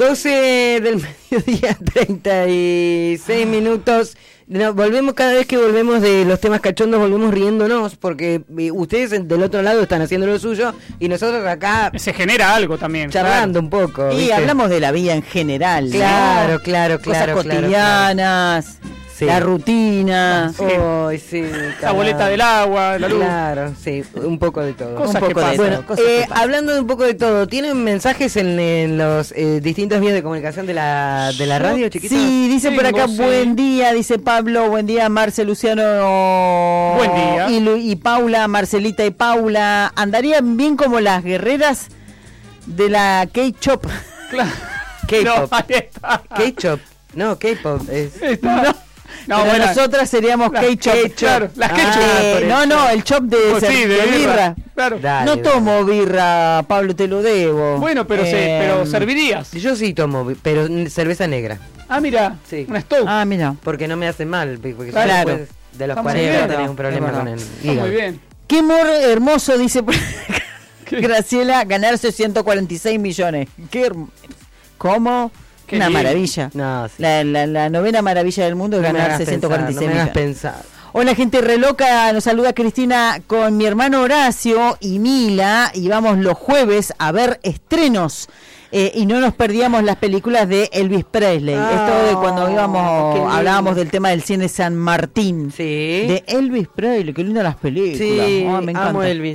12 del mediodía, 36 minutos. No, volvemos, cada vez que volvemos de los temas cachondos, volvemos riéndonos, porque ustedes del otro lado están haciendo lo suyo y nosotros acá se genera algo también, charlando un poco. Y ¿viste? hablamos de la vida en general. Claro, ¿no? claro, Cosas claro. cotidianas. Claro. Sí. La rutina. Sí. Oh, sí, La boleta del agua, la luz. Claro, sí, un poco de todo. Cosas un que poco de pasan. todo, cosas que pasan. Hablando de un poco de todo, ¿tienen mensajes en los distintos vías de comunicación de la radio, chiquitos? Sí, dice por acá, sí. buen día, dice Pablo, buen día, Marce, Luciano. Buen día. Y Paula, Marcelita y Paula, andarían bien como las guerreras de la K-Chop. Claro. K-pop. No, ahí está. K-Chop. No, K-pop. Está. No, Pero bueno, nosotras seríamos las K-Chop. Claro, las Ah, K-Chop. por No, eso. no, el chop de, Pues sí, de birra. Claro. Dale, no dale. tomo birra, Pablo, te lo debo. Bueno, pero servirías. Yo sí tomo, pero cerveza negra. Ah, mira, Sí. una Stout. Ah, mira. Porque no me hace mal. Porque Claro. después de los Está muy 40 bien. tenés un problema Es con verdad. el Está hígado. muy bien. Qué amor hermoso, dice por acá. ¿Qué? Graciela, ganarse 146 millones. ¿Cómo? Qué Una lindo. maravilla. No, sí. La novena maravilla del mundo es No me ganarse hagas pensar, 146 no me hagas millones. pensar. Hola, gente re loca, nos saluda Cristina con mi hermano Horacio y Mila, y vamos los jueves a ver estrenos. Y no nos perdíamos las películas de Elvis Presley. Esto de cuando qué íbamos, lindo. hablábamos del tema del cine San Martín. Sí. De Elvis Presley, qué lindas las películas. Sí, Oh, me encanta. amo Elvis.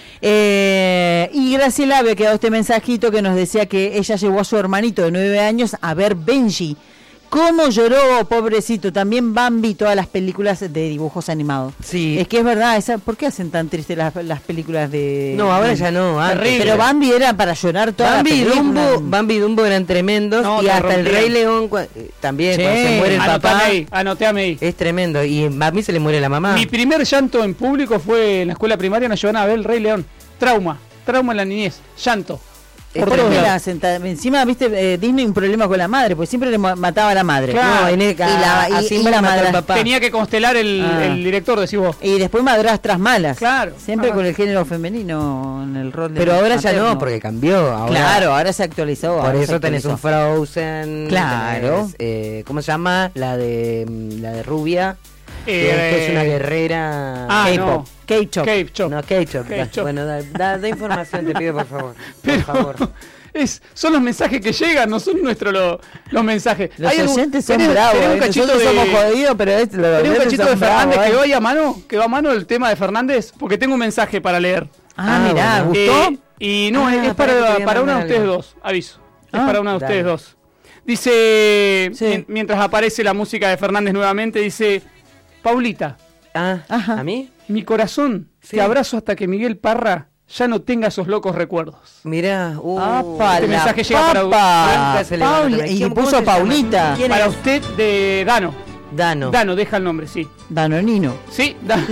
Y Graciela había quedado este mensajito que nos decía que ella llevó a su hermanito de 9 años a ver Benji. ¿Cómo lloró, pobrecito? También Bambi, todas las películas de dibujos animados. Sí. Es que es verdad, ¿por qué hacen tan tristes las películas de...? No, ahora ya no. Antes. Terrible. Pero Bambi era para llorar toda Bambi y la película. Bambi y Dumbo eran tremendos. No, y te hasta el rompían. Rey León también, Sí. cuando se muere el papá. Anoteame ahí. Es tremendo. Y a mí se le muere la mamá. Mi primer llanto en público fue en la escuela primaria, nos llevaron a ver el Rey León. Trauma en la niñez, llanto. Por ¿Por todos qué lados. encima, viste, Disney un problema con la madre, porque siempre le mataba a la madre. Claro. No, y la Simba mató al madra- papá. Tenía que constelar el Ah. director, decís vos. Y después madrastras malas. Claro. Siempre Ah. con el género femenino en el rol de Pero ahora ya materno. no, porque cambió. Ahora, Claro, ahora se actualizó. Por ahora eso se tenés un actualizó. Frozen. Claro. tenés, ¿cómo se llama? La de Rubia. Que después es una guerrera. Ah, K-pop. no. K-chop. Cape Chop. No, K-Chop. K-Chop. Bueno, da información, te pido, por favor. Pero Por favor. son los mensajes que llegan, no son los mensajes. Los ¿Hay algún- oyentes son tenés- bravos. tenés un cachito Nosotros de- somos jodidos, pero los ¿Tenés un oyentes cachito son de Fernández bravos, que vaya a mano? ¿Que va a mano el tema de Fernández? Porque tengo un mensaje para leer. Ah, mirá, bueno. ¿gustó? Y no, Ah, es para que te voy a para una de mandar ustedes algo. dos, aviso. Es Ah, para una de dale. ustedes dos. Dice, Sí. mientras aparece la música de Fernández nuevamente, dice, Paulita, Ah, Ajá. ¿a mí? mi corazón, Sí. te abrazo hasta que Miguel Parra ya no tenga esos locos recuerdos. Mirá. ¡Apa, Este la mensaje llega para Blanca papa! se levanta Paula, también. y ¿Cómo puso se llama? Paulita. ¿Quién Para es? usted de Dano. Dano. Dano, deja el nombre, sí. Danonino. Sí, Dano.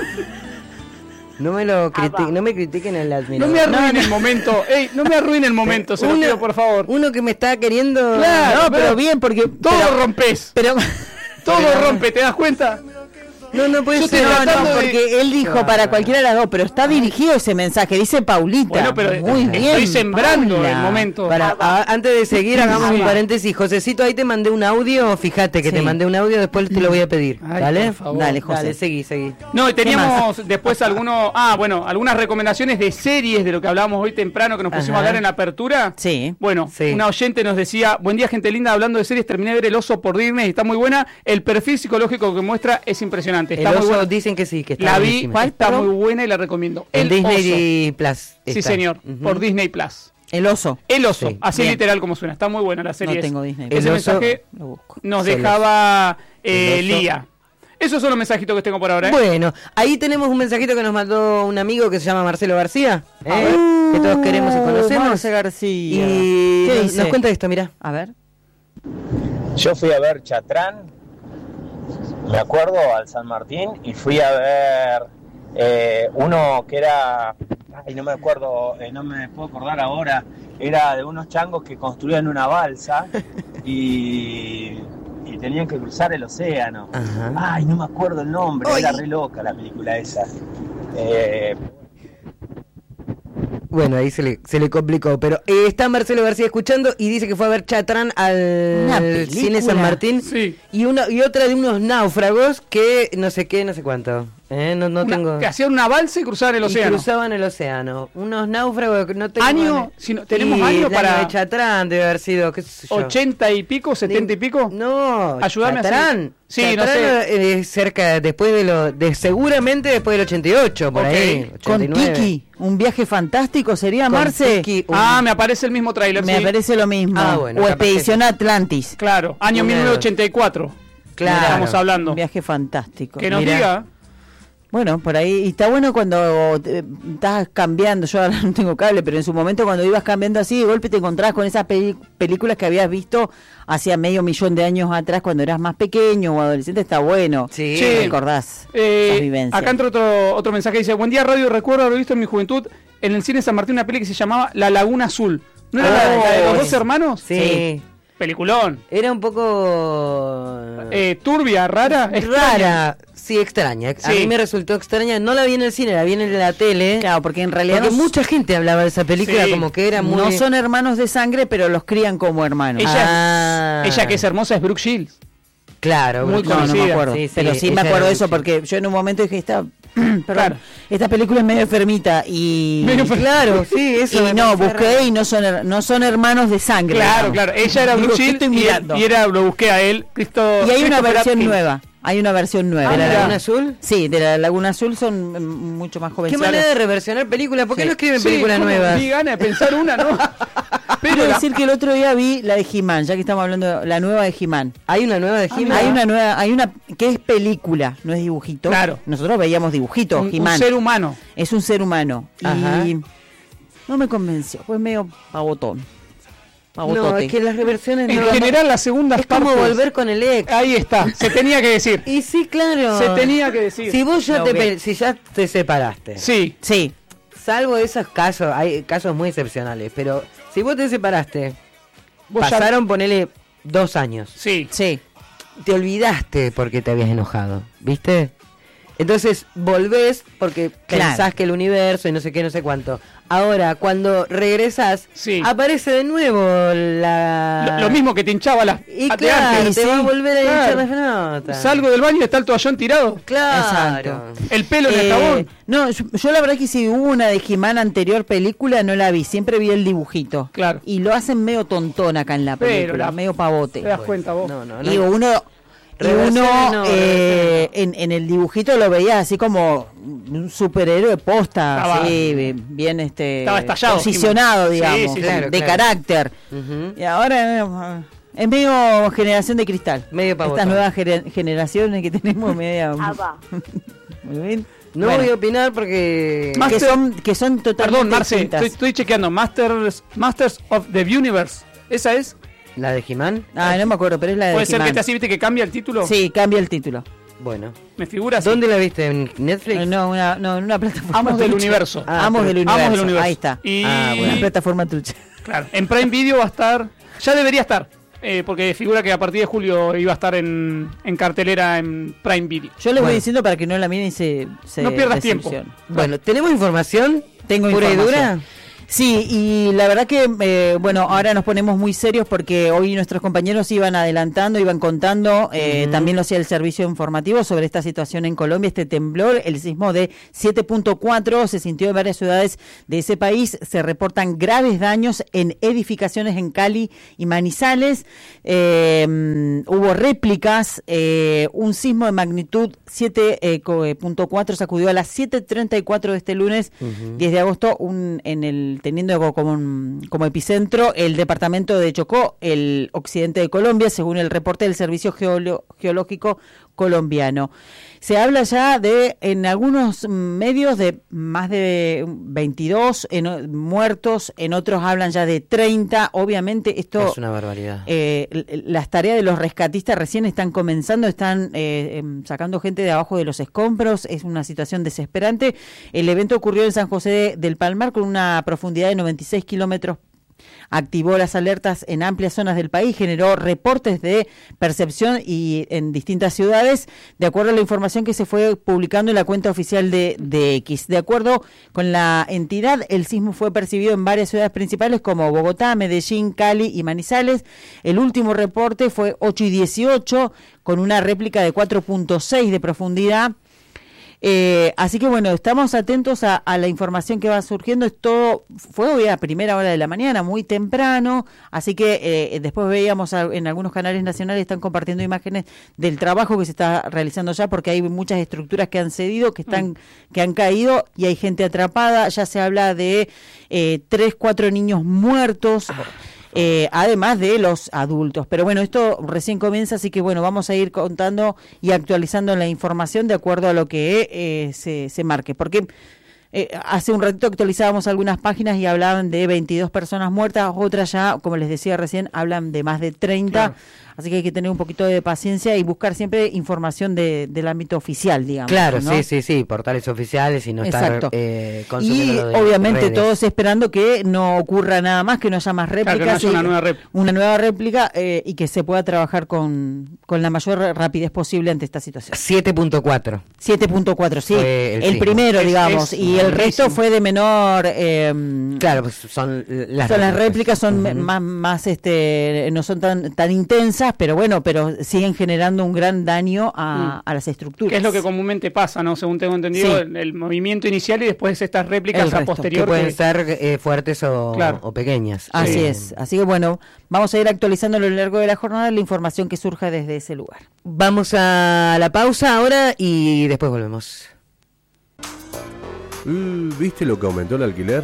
No me critiquen el No admirador. me arruine el momento. Ey, no me arruine el momento, se lo Uno- pido, por favor. Uno que me está queriendo. Claro, No, pero bien, porque... Todo rompes. Pero... Todo rompe, ¿te das cuenta? No puede Yo ser. estoy No, tratando no, de- porque él dijo para cualquiera de las dos, pero está dirigido ese mensaje, dice Paulita. Bueno, pero muy bien. estoy sembrando Paula. el momento. Antes de seguir, hagamos un Ah. paréntesis. Josecito, ahí te mandé un audio. Fíjate que Sí. te mandé un audio, después te lo voy a pedir. Ay, ¿Dale? por favor. Dale, José. Dale, seguí. No, y teníamos después algunas recomendaciones de series de lo que hablábamos hoy temprano que nos pusimos Ajá. a hablar en la apertura. Sí. Bueno, Sí. una oyente nos decía, buen día gente linda, hablando de series, terminé de ver El Oso por Disney, está muy buena, el perfil psicológico que muestra es impresionante, El está muy oso buena. dicen que sí, que está La vi, buenísima. está muy buena y la recomiendo. En El Oso. Disney Plus. Sí, está. señor, Ujú. por Disney Plus. El oso. El Oso, Sí. así Bien. literal como suena, está muy buena la serie. No tengo Disney. Ese El Oso- mensaje Lo busco. nos Celos. dejaba El Oso. Lía. Esos son los mensajitos que tengo por ahora, ¿eh? Bueno, ahí tenemos un mensajito que nos mandó un amigo que se llama Marcelo García, que todos queremos y conocemos. Marce García. Y ¿Qué nos, dice? nos cuenta esto, mirá. A ver. Yo fui a ver Chatrán, me acuerdo, al San Martín, y fui a ver uno que era, ay, no me acuerdo, no me puedo acordar ahora, era de unos changos que construían una balsa y tenían que cruzar el océano. Ajá. Ay, no me acuerdo el nombre, Ay. era re loca la película esa. Bueno, ahí se le complicó, pero está Marcelo García escuchando y dice que fue a ver Chatrán al Cine San Martín. Sí. Y otra de unos náufragos que no sé qué, no sé cuánto. No tengo. Que hacían una balsa y cruzaban el océano. Cruzaban el océano. Unos náufragos que no tengo. ¿Año? Si no, tenemos años para. De Chatrán debe haber sido, qué sé yo. 80 y pico, 70 y pico. No, ayúdame Chatrán. Sí, Chatrán, no sé. Cerca, después seguramente después del 88, por ahí. 89. Con Tiki, un viaje fantástico sería, Con Marce. Tiki, Me aparece el mismo tráiler. Me sí. parece lo mismo. Bueno, o capaz Expedición Atlantis. Claro, año Una- 1984. Claro. Estamos hablando. Un viaje fantástico. Que nos Mirá. diga. Bueno, por ahí, y está bueno cuando estás cambiando, yo ahora no tengo cable, pero en su momento cuando ibas cambiando así, de golpe te encontrabas con esas películas que habías visto hacía 500.000 de años atrás cuando eras más pequeño o adolescente, está bueno. Sí. Sí. Recordás esas vivencias. Acá entra otro mensaje, dice: buen día radio, recuerdo haber visto en mi juventud en el cine San Martín una peli que se llamaba La Laguna Azul. ¿No era la de los dos hermanos? Sí. Peliculón. Era un poco Turbia, rara, extraña. rara, sí, extraña. A Sí. mí me resultó extraña. No la vi en el cine, la vi en la tele. Claro, porque en realidad Porque no, mucha gente hablaba de esa película Sí. como que era muy. no son hermanos de sangre, pero los crían como hermanos. Ella que es hermosa es Brooke Shields. Claro, muy bueno, No, no me conocida. acuerdo. Sí, pero sí me ella acuerdo era de eso muy porque yo en un momento dije, perdón, Claro. esta película es medio enfermita y... Medio Claro, sí, eso. Y me no, parece busqué raro. y no son hermanos de sangre. Claro, digamos. claro. Ella era Digo, Brooke ¿qué Shields estoy mirando? y lo busqué a él. Y hay una Christopher versión Atkins. nueva. Hay una versión nueva. ¿De la mira. Laguna Azul? Sí, de la Laguna Azul son mucho más ¿Qué jóvenes. manera de reversionar películas? ¿Por qué Sí. no escriben Sí, películas ¿cómo? nuevas? Ni gana de pensar una, ¿no? Quiero decir que el otro día vi la de He-Man, ya que estamos hablando de la nueva de He-Man. ¿Hay una nueva de He-Man? Hay una que es película, no es dibujito. Claro. Nosotros veíamos dibujitos, un He-Man. ser humano. Es un ser humano. Ajá. Y no me convenció, pues medio pavotón. No, Pavotote. es que las reversiones En no. general, las segundas Es como partes. volver con el ex. Ahí está. Se tenía que decir. Y sí, claro. Se tenía que decir. Si vos ya No, te bien. si ya te separaste. Sí. Sí, Salvo esos casos, hay casos muy excepcionales, pero si vos te separaste, Vos ya- pasaron, ponele 2 años. Sí. sí. Te olvidaste porque te habías enojado, ¿viste? Entonces volvés porque Claro. pensás que el universo y no sé qué, no sé cuánto. Ahora, cuando regresás, Sí. aparece de nuevo la... Lo mismo que te hinchaba las Y de claro, antes. te sí. va a volver a hinchar Claro. las pelotas. Salgo del baño y está el toallón tirado. Claro. Exacto. El pelo en el jabón. No, yo la verdad que si hubo una de He-Man anterior película no la vi, siempre vi el dibujito. Claro. Y lo hacen medio tontón acá en la Pero película, medio pavote. Te das cuenta vos. No, no, Y no. uno Reversiones no, reversiones en el dibujito lo veía así como un superhéroe posta, Estaba- sí, bien estaba estallado, posicionado, sí, digamos, sí, claro, de claro. carácter. Ujú. Y ahora es medio generación de cristal. Medio pavotón. Estas nuevas generaciones que tenemos media. Muy bien. No Bueno, voy a opinar porque... que son totalmente Perdón, Marce, distintas. estoy chequeando. Masters of the Universe. ¿Esa es? ¿La de He-Man? Ah, no me acuerdo, pero es la de ¿Puede ser que He-Man. te así, viste, que cambia el título? Sí, cambia el título. Bueno. Me figura así. ¿Dónde la viste? ¿En Netflix? No, en una plataforma. Amos del trucha. universo. Ah, Amos del Amos universo. del universo. Ahí está. Y Una plataforma trucha. claro, en Prime Video va a estar. Ya debería estar. Porque figura que a partir de julio iba a estar en cartelera en Prime Video. Yo les voy Bueno. diciendo para que no la miren y se No pierdas tiempo. decepcionen. Bueno, ¿tenemos información? Tengo ¿Pura y información. dura? Sí, y la verdad que, bueno, ahora nos ponemos muy serios porque hoy nuestros compañeros iban adelantando, iban contando, también lo hacía el servicio informativo sobre esta situación en Colombia, este temblor, el sismo de 7.4 se sintió en varias ciudades de ese país, se reportan graves daños en edificaciones en Cali y Manizales, hubo réplicas, un sismo de magnitud 7.4 sacudió a las 7:34 de este lunes, 10 de agosto, teniendo como epicentro el departamento de Chocó, el occidente de Colombia, según el reporte del Servicio Geológico colombiano. Se habla ya en algunos medios de más de 22 muertos, en otros hablan ya de 30. Obviamente esto Es una barbaridad. las tareas de los rescatistas recién están comenzando, están sacando gente de abajo de los escombros, es una situación desesperante. El evento ocurrió en San José del Palmar con una profundidad de 96 kilómetros activó las alertas en amplias zonas del país, generó reportes de percepción y en distintas ciudades, de acuerdo a la información que se fue publicando en la cuenta oficial de X. De acuerdo con la entidad, el sismo fue percibido en varias ciudades principales como Bogotá, Medellín, Cali y Manizales. El último reporte fue 8:18, con una réplica de 4.6 de profundidad. Así que bueno, estamos atentos a la información que va surgiendo. Esto fue hoy a primera hora de la mañana, muy temprano, así que después veíamos en algunos canales nacionales están compartiendo imágenes del trabajo que se está realizando ya, porque hay muchas estructuras que han cedido, que han caído y hay gente atrapada. Ya se habla de 3-4 niños muertos. Además de los adultos. Pero bueno, esto recién comienza, así que bueno, vamos a ir contando y actualizando la información de acuerdo a lo que se marque. Porque hace un ratito actualizábamos algunas páginas y hablaban de 22 personas muertas, otras ya, como les decía recién, hablan de más de 30. Claro. Así que hay que tener un poquito de paciencia y buscar siempre información del ámbito oficial, digamos. Claro, ¿no? sí, portales oficiales y no Exacto. estar consumiendo. Y obviamente todos esperando que no ocurra nada más, que no haya más réplicas. Claro, que no haya una nueva réplica y que se pueda trabajar con la mayor rapidez posible ante esta situación. 7.4. 7.4, sí. El primero, digamos, y el resto fue de menor. Claro, pues son las réplicas, son más no son tan intensas, pero bueno, pero siguen generando un gran daño a las estructuras. Que es lo que comúnmente pasa, ¿no? Según tengo entendido, sí. El movimiento inicial y después estas réplicas a posterior. Que pueden ser fuertes o pequeñas. Así es. Así que bueno, vamos a ir actualizando a lo largo de la jornada la información que surja desde ese lugar. Vamos a la pausa ahora y después volvemos. ¿Viste lo que aumentó el alquiler?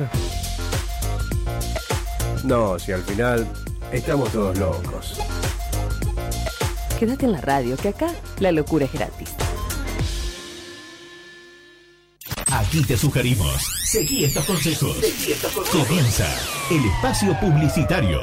No, si al final estamos todos locos. Quédate en la radio, que acá la locura es gratis. Aquí te sugerimos, seguí estos consejos. Comienza el espacio publicitario.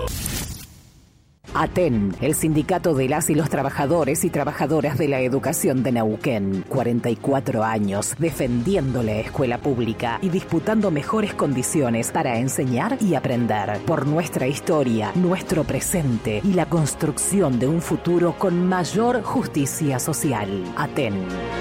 ATEN, el sindicato de las y los trabajadores y trabajadoras de la educación de Neuquén. 44 años defendiendo la escuela pública y disputando mejores condiciones para enseñar y aprender. Por nuestra historia, nuestro presente y la construcción de un futuro con mayor justicia social. ATEN.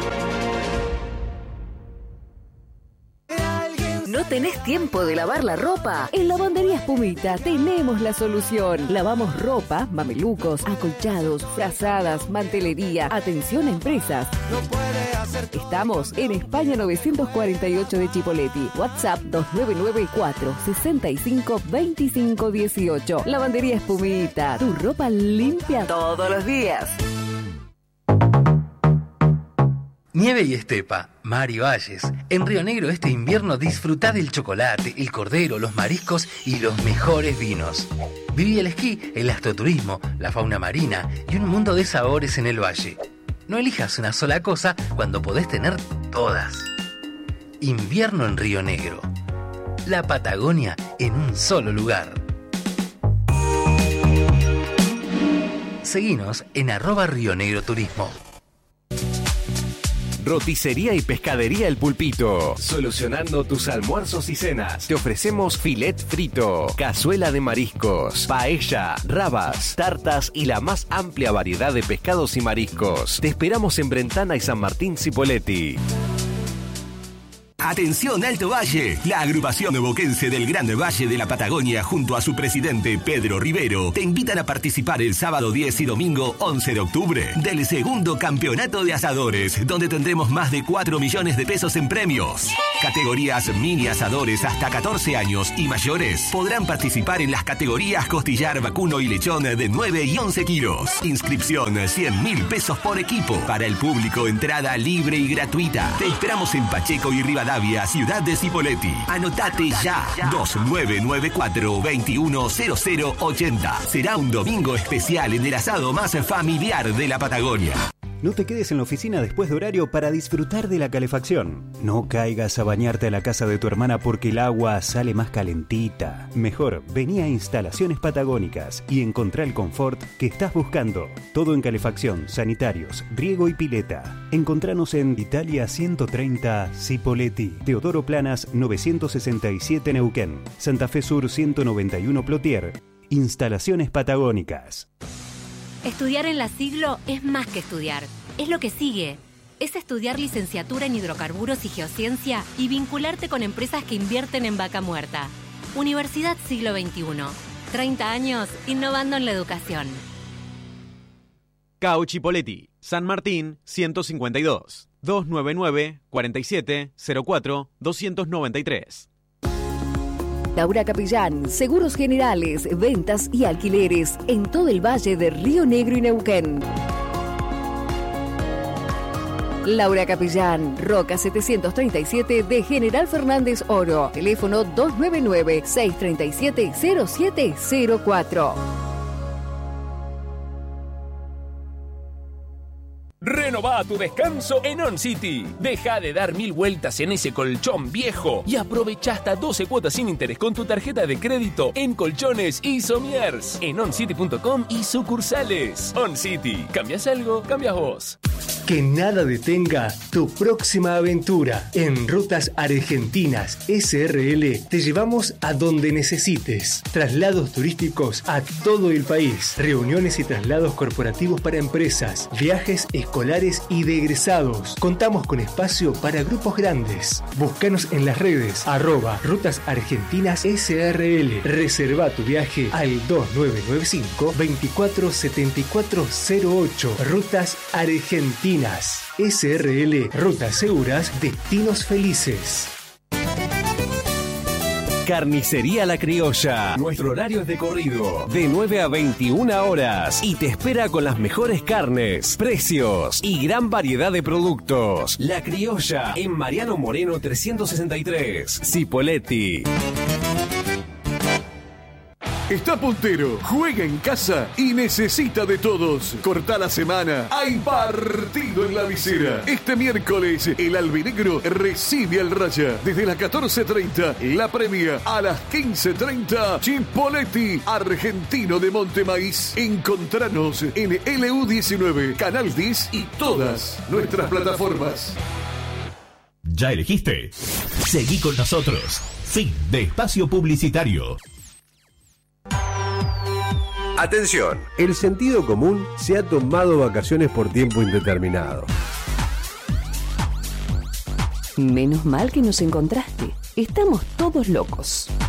¿No tenés tiempo de lavar la ropa? En Lavandería Espumita tenemos la solución. Lavamos ropa, mamelucos, acolchados, frazadas, mantelería, atención a empresas. Estamos en España 948 de Chipoleti. WhatsApp 2994 65 25 18. Lavandería Espumita. Tu ropa limpia todos los días. Nieve y estepa, mar y valles. En Río Negro este invierno disfrutá del chocolate, el cordero, los mariscos y los mejores vinos. Viví el esquí, el astroturismo, la fauna marina y un mundo de sabores en el valle. No elijas una sola cosa cuando podés tener todas. Invierno en Río Negro. La Patagonia en un solo lugar. Seguinos en @RioNegroTurismo. Roticería y pescadería El Pulpito. Solucionando tus almuerzos y cenas. Te ofrecemos filet frito, cazuela de mariscos, paella, rabas, tartas y la más amplia variedad de pescados y mariscos. Te esperamos en Brentana y San Martín Cipolletti. Atención Alto Valle, la agrupación boquense del Gran Valle de la Patagonia junto a su presidente Pedro Rivero te invitan a participar el sábado 10 y domingo 11 de octubre del segundo campeonato de asadores, donde tendremos más de 4 millones de pesos en premios. Categorías mini asadores hasta 14 años y mayores podrán participar en las categorías costillar, vacuno y lechón de 9 y 11 kilos. Inscripción 100.000 pesos por equipo. Para el público, entrada libre y gratuita. Te esperamos en Pacheco y Rivadavia, ciudad de Cipolletti. Anotate ya. 2994-210080. Será un domingo especial en el asado más familiar de la Patagonia. No te quedes en la oficina después de horario para disfrutar de la calefacción. No caigas a bañarte a la casa de tu hermana porque el agua sale más calentita. Mejor, vení a Instalaciones Patagónicas y encontrá el confort que estás buscando. Todo en calefacción, sanitarios, riego y pileta. Encontranos en Italia 130 Cipolletti, Teodoro Planas 967 Neuquén, Santa Fe Sur 191 Plotier. Instalaciones Patagónicas. Estudiar en la Siglo es más que estudiar, es lo que sigue. Es estudiar licenciatura en hidrocarburos y geociencia y vincularte con empresas que invierten en vaca muerta. Universidad Siglo XXI. 30 años innovando en la educación. CAO Chipolletti, San Martín 152, 299-4704-293. Laura Capellán, Seguros Generales, Ventas y Alquileres en todo el Valle de Río Negro y Neuquén. Laura Capellán, Roca 737 de General Fernández Oro. Teléfono 299-637-0704. Renová tu descanso en On City. Deja de dar 1000 vueltas en ese colchón viejo y aprovecha hasta 12 cuotas sin interés con tu tarjeta de crédito en colchones y somiers en oncity.com y sucursales. On City. ¿Cambias algo? Cambias vos. Que nada detenga tu próxima aventura. En Rutas Argentinas SRL te llevamos a donde necesites. Traslados turísticos a todo el país. Reuniones y traslados corporativos para empresas. Viajes escolares y de egresados. Contamos con espacio para grupos grandes. Búscanos en las redes @Rutas Argentinas SRL. Reserva tu viaje al 2995 247408. Rutas Argentinas SRL. Rutas seguras, destinos felices. Carnicería La Criolla. Nuestro horario es de corrido, de 9 a 21 horas. Y te espera con las mejores carnes, precios y gran variedad de productos. La Criolla, en Mariano Moreno 363, Cipolletti. Está puntero, juega en casa y necesita de todos. Corta la semana, hay partido en la visera. Este miércoles, el albinegro recibe al Raya. Desde las 14:30, la previa. A las 15:30, Chipolletti, Argentino de Montemaíz. Encontranos en LU19, Canal 10 y todas nuestras plataformas. ¿Ya elegiste? Seguí con nosotros. Fin de espacio publicitario. Atención, el sentido común se ha tomado vacaciones por tiempo indeterminado. Menos mal que nos encontraste. Estamos todos locos.